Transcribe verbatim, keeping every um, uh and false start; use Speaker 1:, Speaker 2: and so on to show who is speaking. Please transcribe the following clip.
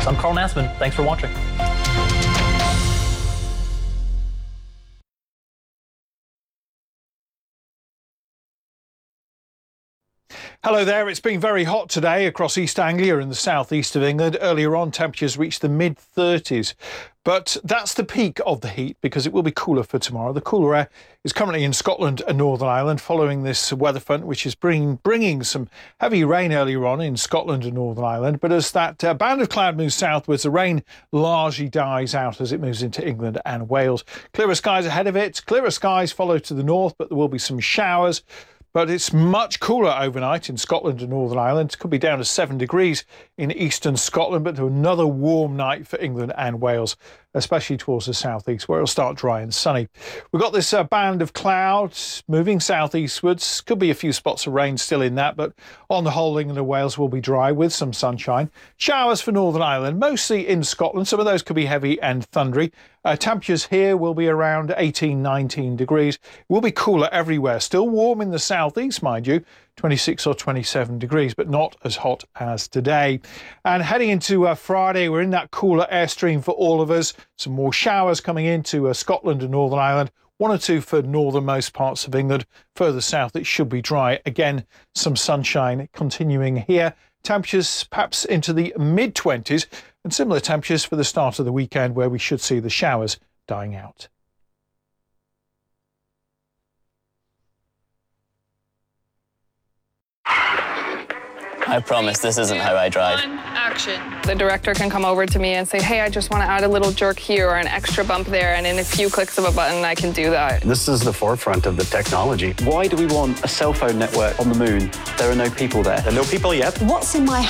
Speaker 1: So I'm Carl Nassman. Thanks for watching.
Speaker 2: Hello there. It's been very hot today across East Anglia and the southeast of England. Earlier on, temperatures reached the mid thirties. But that's the peak of the heat because it will be cooler for tomorrow. The cooler air is currently in Scotland and Northern Ireland following this weather front, which is bringing, bringing some heavy rain earlier on in Scotland and Northern Ireland. But as that uh, band of cloud moves southwards, the rain largely dies out as it moves into England and Wales. Clearer skies ahead of it. Clearer skies follow to the north, but there will be some showers. But it's much cooler overnight in Scotland and Northern Ireland. It could be down to seven degrees in eastern Scotland, but another warm night for England and Wales, especially towards the southeast, where it'll start dry and sunny. We've got this uh, band of clouds moving southeastwards. Could be a few spots of rain still in that, but on the whole, England and Wales will be dry with some sunshine. Showers for Northern Ireland, mostly in Scotland. Some of those could be heavy and thundery. Uh, temperatures here will be around eighteen, nineteen degrees. It will be cooler everywhere. Still warm in the southeast, mind you, twenty-six or twenty-seven degrees, but not as hot as today. And heading into uh, Friday, we're in that cooler airstream for all of us. Some more showers coming into uh, Scotland and Northern Ireland. One or two for northernmost parts of England. Further south, it should be dry. Again, some sunshine continuing here. Temperatures perhaps into the mid twenties and similar temperatures for the start of the weekend where we should see the showers dying out.
Speaker 3: I promise this isn't how I drive.
Speaker 4: Action. The director can come over to me and say, hey, I just want to add a little jerk here or an extra bump there, and in a few clicks of a button, I can do that.
Speaker 5: This is the forefront of the technology.
Speaker 6: Why do we want a cell phone network on the moon? There are no people there.
Speaker 5: There are no people yet.
Speaker 7: What's in my